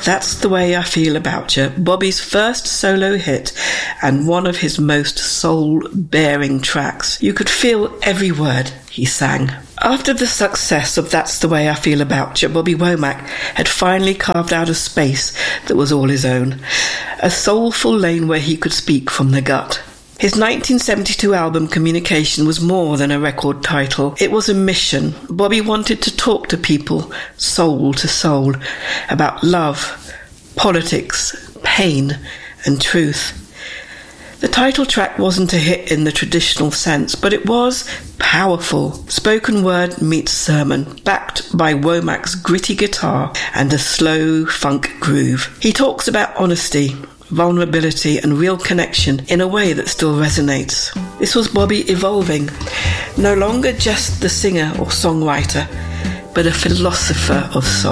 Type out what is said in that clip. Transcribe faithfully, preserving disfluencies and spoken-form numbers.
That's the Way I Feel About You, Bobby's first solo hit and one of his most soul-bearing tracks. You could feel every word he sang. After the success of That's the Way I Feel About You, Bobby Womack had finally carved out a space that was all his own, a soulful lane where he could speak from the gut. His nineteen seventy-two album Communication was more than a record title. It was a mission. Bobby wanted to talk to people, soul to soul, about love, politics, pain, and truth. The title track wasn't a hit in the traditional sense, but it was powerful. Spoken word meets sermon, backed by Womack's gritty guitar and a slow funk groove. He talks about honesty, vulnerability and real connection in a way that still resonates. This was Bobby evolving, no longer just the singer or songwriter, but a philosopher of soul.